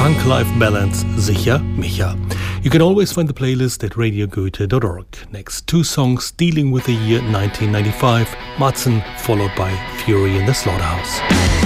Funk-Life Balance, Sicher Micha. You can always find the playlist at radiogoethe.org. Next, two songs dealing with the year 1995, Madsen, followed by Fury in the Slaughterhouse.